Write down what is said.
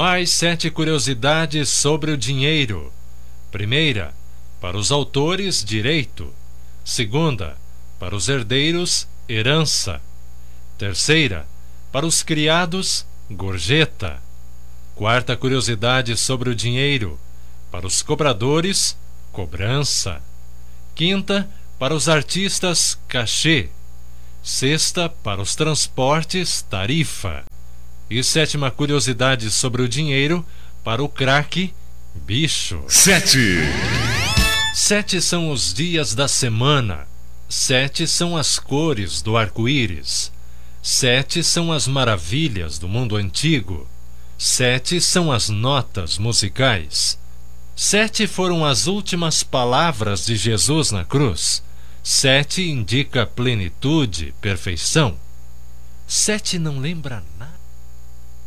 Mais 7 curiosidades sobre o dinheiro. Primeira, para os autores, direito. Segunda, para os herdeiros, herança. Terceira, para os criados, gorjeta. Quarta curiosidade sobre o dinheiro. Para os cobradores, cobrança. Quinta, para os artistas, cachê. Sexta, para os transportes, tarifa. E sétima curiosidade sobre o dinheiro, para o craque, bicho. 7. 7 são os dias da semana. 7 são as cores do arco-íris. 7 são as maravilhas do mundo antigo. 7 são as notas musicais. 7 foram as últimas palavras de Jesus na cruz. 7 indica plenitude, perfeição. 7 não lembra